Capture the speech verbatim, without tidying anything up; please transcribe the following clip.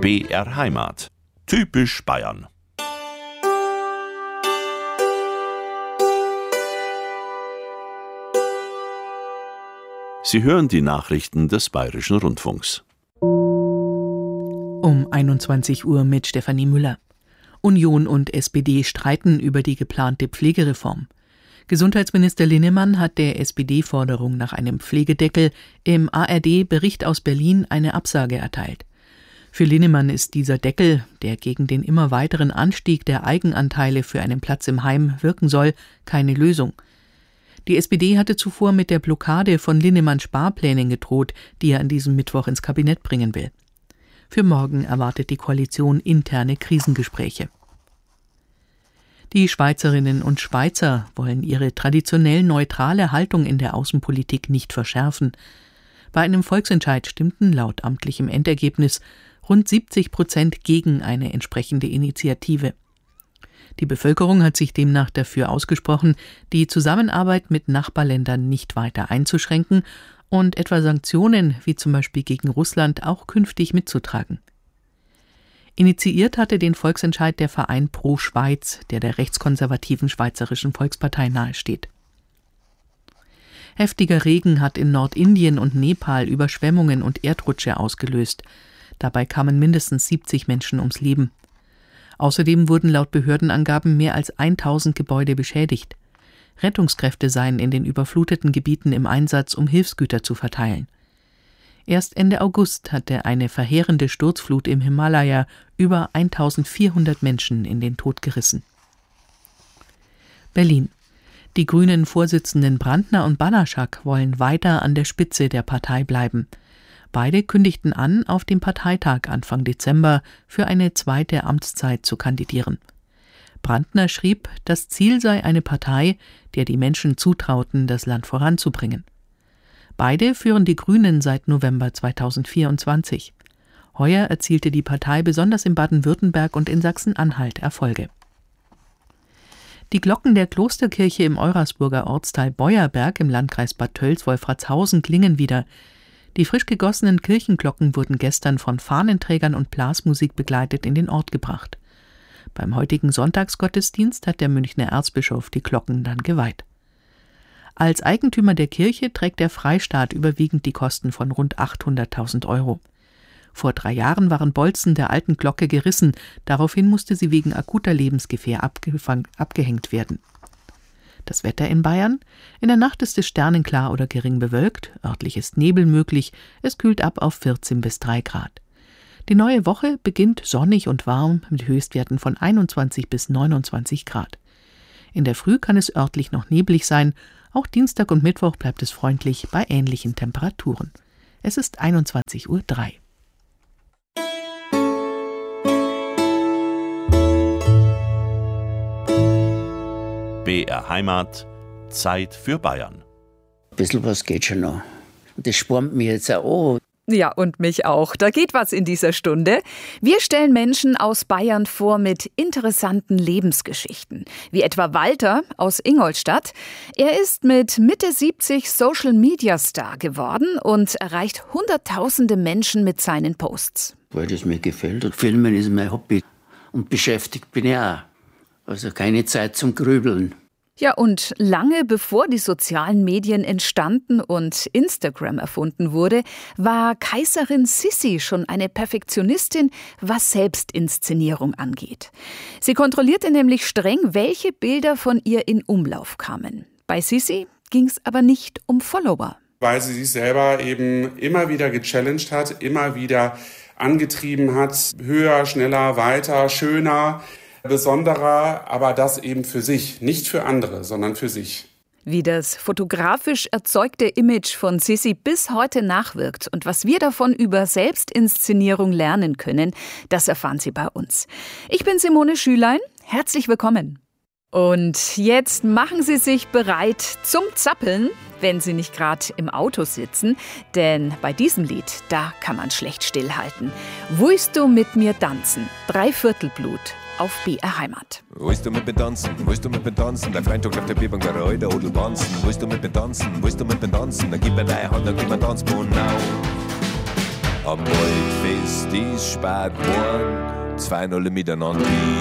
B R Heimat. Typisch Bayern. Sie hören die Nachrichten des Bayerischen Rundfunks. Um einundzwanzig Uhr mit Stefanie Müller. Union und S P D streiten über die geplante Pflegereform. Gesundheitsminister Linnemann hat der S P D-Forderung nach einem Pflegedeckel im A R D-Bericht aus Berlin eine Absage erteilt. Für Linnemann ist dieser Deckel, der gegen den immer weiteren Anstieg der Eigenanteile für einen Platz im Heim wirken soll, keine Lösung. Die S P D hatte zuvor mit der Blockade von Linnemanns Sparplänen gedroht, die er an diesem Mittwoch ins Kabinett bringen will. Für morgen erwartet die Koalition interne Krisengespräche. Die Schweizerinnen und Schweizer wollen ihre traditionell neutrale Haltung in der Außenpolitik nicht verschärfen. Bei einem Volksentscheid stimmten laut amtlichem Endergebnis rund siebzig Prozent gegen eine entsprechende Initiative. Die Bevölkerung hat sich demnach dafür ausgesprochen, die Zusammenarbeit mit Nachbarländern nicht weiter einzuschränken und etwa Sanktionen wie zum Beispiel gegen Russland auch künftig mitzutragen. Initiiert hatte den Volksentscheid der Verein Pro Schweiz, der der rechtskonservativen Schweizerischen Volkspartei nahesteht. Heftiger Regen hat in Nordindien und Nepal Überschwemmungen und Erdrutsche ausgelöst. Dabei kamen mindestens siebzig Menschen ums Leben. Außerdem wurden laut Behördenangaben mehr als tausend Gebäude beschädigt. Rettungskräfte seien in den überfluteten Gebieten im Einsatz, um Hilfsgüter zu verteilen. Erst Ende August hatte eine verheerende Sturzflut im Himalaya über eintausendvierhundert Menschen in den Tod gerissen. Berlin. Die Grünen-Vorsitzenden Brandner und Banaschak wollen weiter an der Spitze der Partei bleiben. Beide kündigten an, auf dem Parteitag Anfang Dezember für eine zweite Amtszeit zu kandidieren. Brandner schrieb, das Ziel sei eine Partei, der die Menschen zutrauten, das Land voranzubringen. Beide führen die Grünen seit November zweitausendvierundzwanzig. Heuer erzielte die Partei besonders in Baden-Württemberg und in Sachsen-Anhalt Erfolge. Die Glocken der Klosterkirche im Eurasburger Ortsteil Beuerberg im Landkreis Bad Tölz-Wolfratshausen klingen wieder. Die frisch gegossenen Kirchenglocken wurden gestern von Fahnenträgern und Blasmusik begleitet in den Ort gebracht. Beim heutigen Sonntagsgottesdienst hat der Münchner Erzbischof die Glocken dann geweiht. Als Eigentümer der Kirche trägt der Freistaat überwiegend die Kosten von rund achthunderttausend Euro. Vor drei Jahren waren Bolzen der alten Glocke gerissen, daraufhin musste sie wegen akuter Lebensgefahr abgefang, abgehängt werden. Das Wetter in Bayern? In der Nacht ist es sternenklar oder gering bewölkt, örtlich ist Nebel möglich, es kühlt ab auf vierzehn bis drei Grad. Die neue Woche beginnt sonnig und warm mit Höchstwerten von einundzwanzig bis neunundzwanzig Grad. In der Früh kann es örtlich noch neblig sein, auch Dienstag und Mittwoch bleibt es freundlich bei ähnlichen Temperaturen. Es ist einundzwanzig Uhr drei. B R Heimat. Zeit für Bayern. Ein bisschen was geht schon noch. Und das spornt mich jetzt auch an. Ja, und mich auch. Da geht was in dieser Stunde. Wir stellen Menschen aus Bayern vor mit interessanten Lebensgeschichten. Wie etwa Walter aus Ingolstadt. Er ist mit Mitte siebzig Social-Media-Star geworden und erreicht hunderttausende Menschen mit seinen Posts. Weil das mir gefällt. Und Filmen ist mein Hobby. Und beschäftigt bin ich auch. Also keine Zeit zum Grübeln. Ja, und lange bevor die sozialen Medien entstanden und Instagram erfunden wurde, war Kaiserin Sissi schon eine Perfektionistin, was Selbstinszenierung angeht. Sie kontrollierte nämlich streng, welche Bilder von ihr in Umlauf kamen. Bei Sissi ging es aber nicht um Follower. Weil sie sich selber eben immer wieder gechallenged hat, immer wieder angetrieben hat, höher, schneller, weiter, schöner, besonderer, aber das eben für sich, nicht für andere, sondern für sich. Wie das fotografisch erzeugte Image von Sissi bis heute nachwirkt und was wir davon über Selbstinszenierung lernen können, das erfahren Sie bei uns. Ich bin Simone Schülein, herzlich willkommen. Und jetzt machen Sie sich bereit zum Zappeln, wenn Sie nicht gerade im Auto sitzen, denn bei diesem Lied, da kann man schlecht stillhalten. Willst du mit mir tanzen? Dreiviertelblut. Auf B R Heimat. Willst du mit mir tanzen? Willst du mit mir tanzen? Der Freitag auf der Biberngerei, der Odel tanzen. Willst du mit mir tanzen? Willst du mit mir tanzen? Dann gib mir deine Hand, dann gib mir Tanzbohnen auf. Am Waldfest ist spät geworden, zwei Null miteinander.